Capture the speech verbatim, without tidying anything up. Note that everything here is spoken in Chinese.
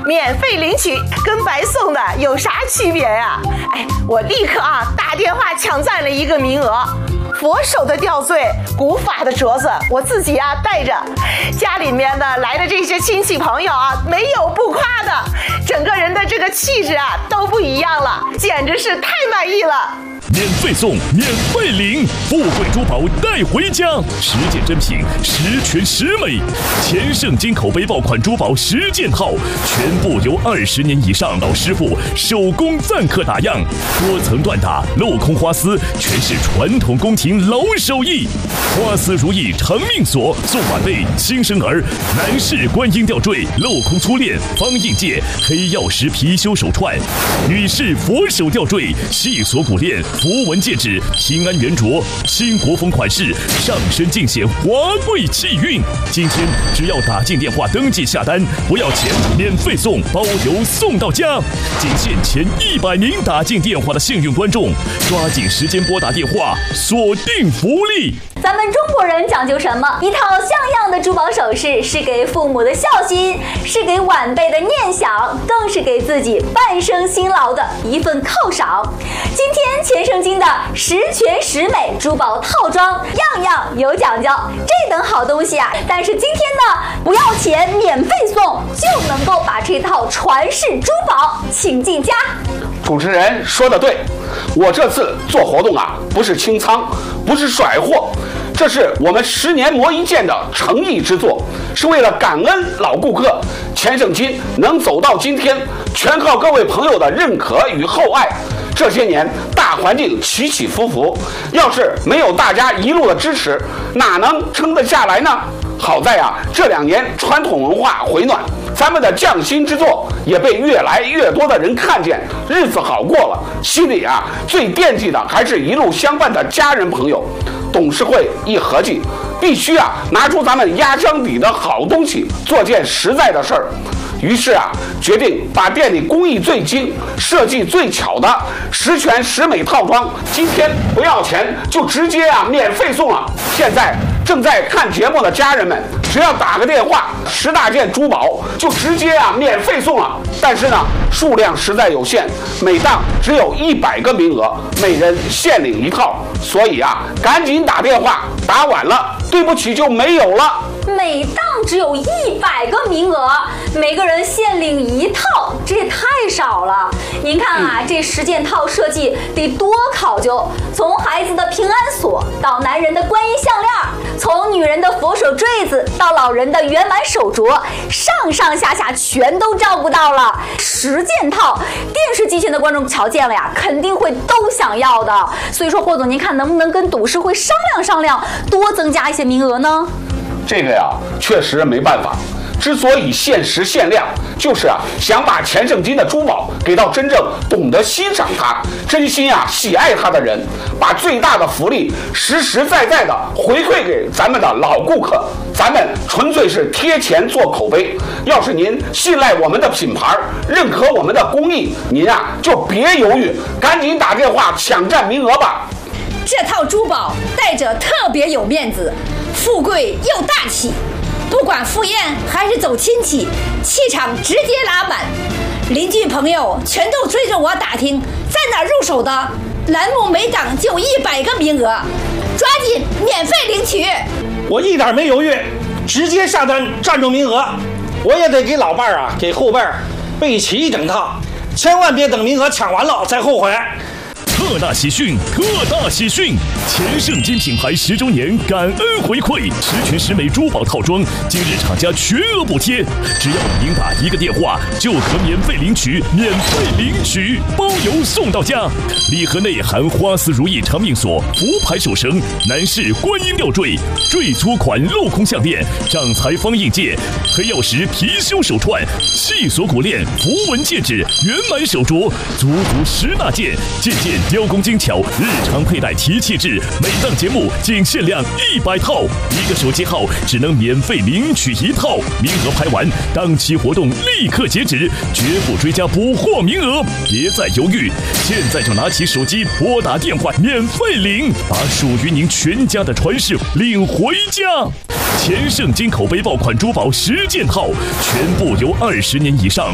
免费领取跟白送的有啥区别呀？哎，我立刻啊打电话抢占了一个名额。佛手的吊坠，古法的镯子，我自己啊戴着。家里面的来的这些亲戚朋友啊，没有不夸的，整个人的这个气质啊都不一样了，简直是太满意了。 免费送，免费领，富贵珠宝带回家，十件真品，十全十美。前盛金口碑爆款珠宝十件套，全部由二十年以上老师傅手工赞刻打样，多层缎打，镂空花丝，全是传统宫廷老手艺。花丝如意长命锁，送晚辈新生儿；男士观音吊坠，镂空粗链，方印戒，黑曜石貔貅手串；女士佛手吊坠，细锁骨链。符文戒指，平安圆镯，新国风款式，上身尽显华贵气韵。今天只要打进电话登记下单，不要钱，免费送，包邮送到家。仅限前一百名打进电话的幸运观众，抓紧时间拨打电话，锁定福利。 咱们中国人讲究什么？一套像样的珠宝首饰，是给父母的孝心，是给晚辈的念想，更是给自己半生辛劳的一份犒赏。今天钱盛金的十全十美珠宝套装，样样有讲究。这等好东西啊！但是今天呢，不要钱，免费送，就能够把这套传世珠宝请进家。 主持人说的对，我这次做活动啊，不是清仓，不是甩货，这是我们十年磨一剑的诚意之作，是为了感恩老顾客。钱盛金能走到今天，全靠各位朋友的认可与厚爱。这些年大环境起起伏伏，要是没有大家一路的支持，哪能撑得下来呢？好在啊，这两年传统文化回暖，咱们的匠心之作也被越来越多的人看见，日子好过了。心里啊，最惦记的还是一路相伴的家人朋友。董事会一合计，必须啊拿出咱们压箱底的好东西，做件实在的事儿。于是啊，决定把店里工艺最精、设计最巧的十全十美套装，今天不要钱，就直接啊免费送了。现在正在看节目的家人们，只要打个电话，十大件珠宝就直接啊免费送了。但是呢，数量实在有限，每档只有一百个名额，每人限领一套，所以啊，赶紧打电话，打晚了，对不起就没有了。 每档只有一百个名额，每个人限领一套，这也太少了。您看啊，嗯、这十件套设计得多考究，从孩子的平安锁到男人的观音项链，从女人的佛手坠子到老人的圆满手镯，上上下下全都照顾到了。十件套，电视机前的观众瞧见了呀，肯定会都想要的。所以说，霍总，您看能不能跟董事会商量商量，多增加一些名额呢？ 这个呀，确实没办法。之所以限时限量，就是啊，想把钱盛金的珠宝给到真正懂得欣赏它、真心啊喜爱它的人，把最大的福利实实在在的回馈给咱们的老顾客。咱们纯粹是贴钱做口碑。要是您信赖我们的品牌，认可我们的工艺，您啊就别犹豫，赶紧打电话抢占名额吧。 这套珠宝戴着特别有面子，富贵又大气，不管赴宴还是走亲戚，气场直接拉满。邻居朋友全都追着我打听在哪入手的，栏目每档就一百个名额，抓紧免费领取。 我一点没犹豫，直接下单占住名额。我也得给老伴儿啊，给后辈儿备齐一整套，千万别等名额抢完了再后悔。 特大喜讯！特大喜讯！钱盛金品牌十周年感恩回馈，十全十美珠宝套装，今日厂家全额补贴，只要您打一个电话就可免费领取，免费领取，包邮送到家。礼盒内含花丝如意长命锁、福牌手绳、男士观音吊坠、坠粗款镂空项链、掌裁方印戒、黑曜石貔貅手串、细锁骨链、符文戒指、圆满手镯，足足十大件，件件雕工精巧，日常佩戴提气质。每档节目仅限量一百套，一个手机号只能免费领取一套，名额拍完，当期活动立刻截止，绝不追加补货名额。别再犹豫，现在就拿起手机拨打电话免费领，把属于您全家的传世领回家。钱盛金口碑爆款珠宝十件套，全部由二十年以上